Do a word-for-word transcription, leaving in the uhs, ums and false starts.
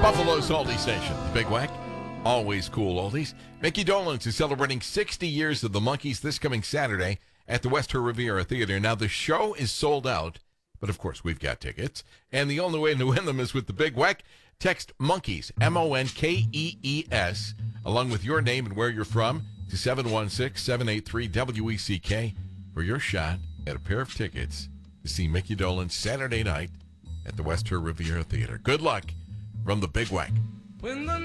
Buffalo's Oldie Station, the Big Wack. Always cool oldies. Mickey Dolenz is celebrating sixty years of the Monkees this coming Saturday at the West Riviera Theater. Now, the show is sold out, but of course, we've got tickets. And the only way to win them is with the Big Wack. Text Monkees, M O N K E E S, along with your name and where you're from, to seven one six, seven eight three, W E C K for your shot at a pair of tickets to see Mickey Dolenz Saturday night at the West Riviera Theater. Good luck from the Big Wack. When the